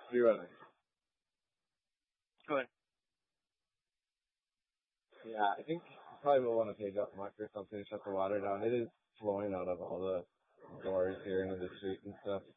What are you running? Go ahead. Yeah, I think you probably will want to page up muck or something to shut the water down. It is flowing out of all the doors here into the street and stuff.